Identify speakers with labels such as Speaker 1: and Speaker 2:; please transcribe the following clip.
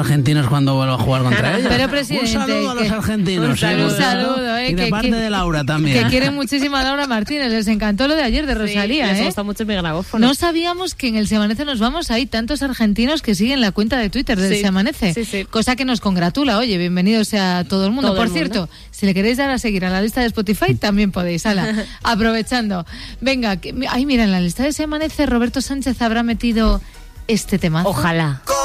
Speaker 1: argentinos cuando vuelva a jugar contra ellos.
Speaker 2: Pero, presidente,
Speaker 1: un saludo a los argentinos.
Speaker 2: Un saludo,
Speaker 1: y de parte de Laura también.
Speaker 2: Que quiere muchísimo a Laura Martínez. Les encantó lo de ayer de Rosalía.
Speaker 3: Les gusta mucho mi grabófono.
Speaker 2: No sabíamos que en el Se Amanece Nos Vamos hay tantos argentinos que siguen la cuenta de Twitter del Se Amanece.
Speaker 3: Sí.
Speaker 2: Cosa que nos congratula. Oye, bienvenido sea todo el mundo. Por cierto, si le queréis dar a seguir a la lista de Spotify, también podéis. Ala, aprovechando. Venga, mira, en la lista de Se Amanece Roberto Sánchez habrá metido este tema.
Speaker 3: Ojalá.